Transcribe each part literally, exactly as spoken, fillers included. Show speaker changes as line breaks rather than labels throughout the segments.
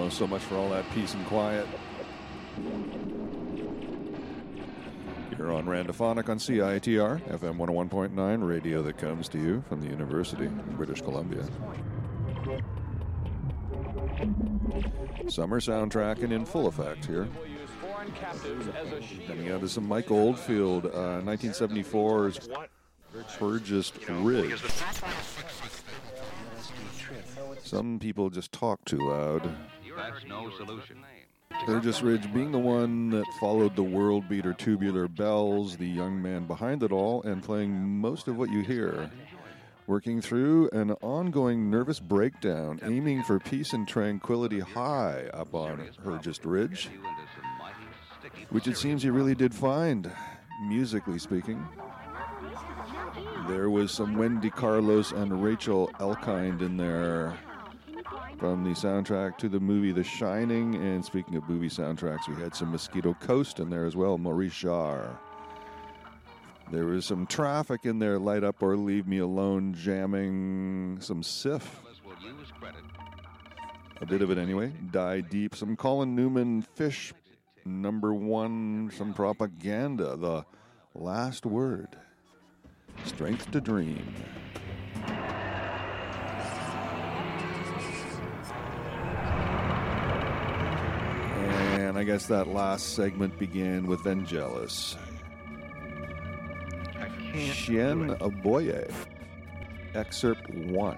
Oh, so much for all that peace and quiet. You're on Randophonic on C I T R, F M one oh one point nine, radio that comes to you from the University in British Columbia. Summer soundtracking in full effect here. Coming out of some Mike Oldfield, uh, nineteen seventy-four's Burgess Ridge. Some people just talk too loud.
That's no solution.
Burgess Ridge being the one that followed the world beater Tubular Bells, the young man behind it all, and playing most of what you hear. Working through an ongoing nervous breakdown, aiming for peace and tranquility high up on Burgess Ridge, which it seems he really did find, musically speaking. There was some Wendy Carlos and Rachel Elkind in there from the soundtrack to the movie The Shining. And speaking of movie soundtracks, we had some Mosquito Coast in there as well, Maurice Jarre. There was some Traffic in there, Light Up or Leave Me Alone, jamming, some Sif. A bit of it anyway. Die Deep, some Colin Newman, Fish, Number One, some Propaganda, The Last Word, Strength to Dream. And I guess that last segment began with Vangelis. Chien Oboye, excerpt one.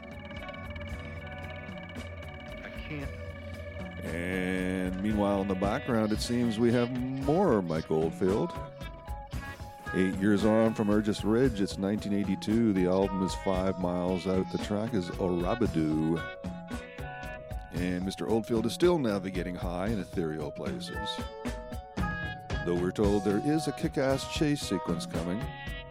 I can't.
And meanwhile, in the background, it seems we have more Mike Oldfield. Eight years on from Burgess Ridge, it's nineteen eighty-two. The album is Five Miles Out. The track is Orabadu. And Mister Oldfield is still navigating high in ethereal places. Though we're told there is a kick-ass chase sequence coming.